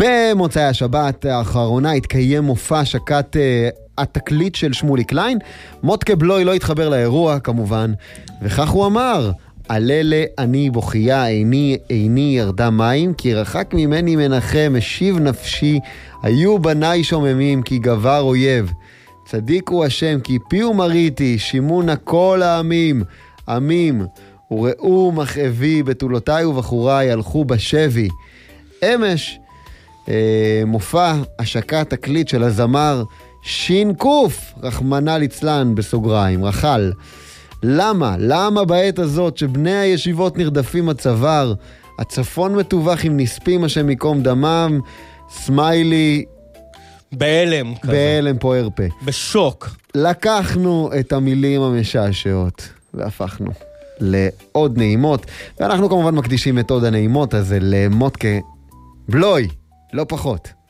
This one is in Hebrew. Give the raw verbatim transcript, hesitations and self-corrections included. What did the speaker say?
במוצאי השבת האחרונה התקיים מופע השקת התקליט של שמולי קליין. מוטקה בלוי לא התחבר לאירוע כמובן, וכך הוא אמר: הללה אני בוכייה, עיני עיני ירדה מים, כי רחק ממני מנחם, משיב נפשי, היו בניי שוממים, כי גבר אויב. צדיק הוא השם, כי פיהו מריתי, שימונה כל העמים, עמים, וראו מכאבי, בתולותיי ובחוריי הלכו בשבי. אמש, אה, מופע השקת תקליט של הזמר שין קוף, רחמנא ליצלן בסוגריים, רחל. למה? למה בעת הזאת שבני הישיבות נרדפים הצוואר, הצפון מטווח עם נספים השם מקום דמם, סמיילי בהלם כזה. בהלם פוער פה. בשוק. לקחנו את המילים המשעשעות והפכנו לעוד נעימות, ואנחנו כמובן מקדישים את עוד הנעימות הזה למוטקה בלוי, לא פחות.